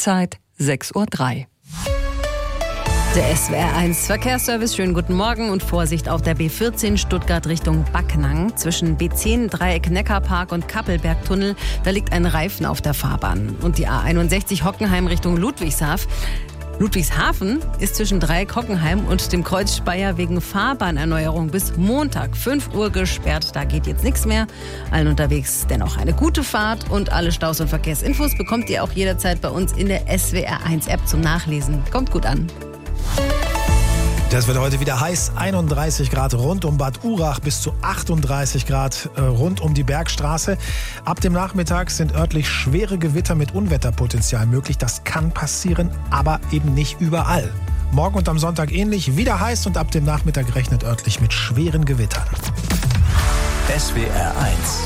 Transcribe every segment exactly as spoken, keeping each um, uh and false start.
Die Zeit sechs Uhr drei. Der S W R eins Verkehrsservice, schönen guten Morgen und Vorsicht auf der B vierzehn Stuttgart Richtung Backnang. Zwischen B zehn, Dreieck Neckarpark und Kappelbergtunnel, da liegt ein Reifen auf der Fahrbahn. Und die A einundsechzig Hockenheim Richtung Ludwigshafen. Ludwigshafen ist zwischen Dreieck Hockenheim und dem Kreuz Speyer wegen Fahrbahnerneuerung bis Montag fünf Uhr gesperrt. Da geht jetzt nichts mehr. Allen unterwegs dennoch eine gute Fahrt und alle Staus- und Verkehrsinfos bekommt ihr auch jederzeit bei uns in der S W R eins App zum Nachlesen. Kommt gut an. Das wird heute wieder heiß, einunddreißig Grad rund um Bad Urach bis zu achtunddreißig Grad äh, rund um die Bergstraße. Ab dem Nachmittag sind örtlich schwere Gewitter mit Unwetterpotenzial möglich. Das kann passieren, aber eben nicht überall. Morgen und am Sonntag ähnlich, wieder heiß und ab dem Nachmittag rechnet örtlich mit schweren Gewittern. S W R eins.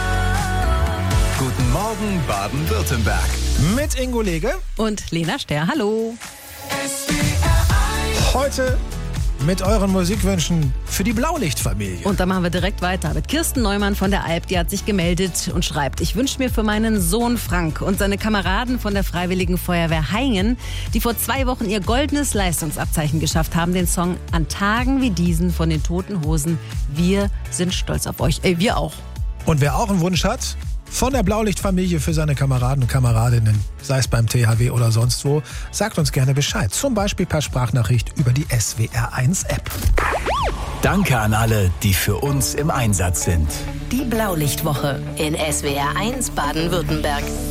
Guten Morgen Baden-Württemberg. Mit Ingo Lege Und Lena Sterr, hallo. Heute mit euren Musikwünschen für die Blaulichtfamilie. Und da machen wir direkt weiter mit Kirsten Neumann von der Alp. Die hat sich gemeldet und schreibt: Ich wünsche mir für meinen Sohn Frank und seine Kameraden von der Freiwilligen Feuerwehr Haingen, die vor zwei Wochen ihr goldenes Leistungsabzeichen geschafft haben, den Song An Tagen wie diesen von den Toten Hosen. Wir sind stolz auf euch. Ey, wir auch. Und wer auch einen Wunsch hat, von der Blaulichtfamilie für seine Kameraden und Kameradinnen, sei es beim T H W oder sonst wo, sagt uns gerne Bescheid. Zum Beispiel per Sprachnachricht über die S W R eins App. Danke an alle, die für uns im Einsatz sind. Die Blaulichtwoche in S W R eins Baden-Württemberg.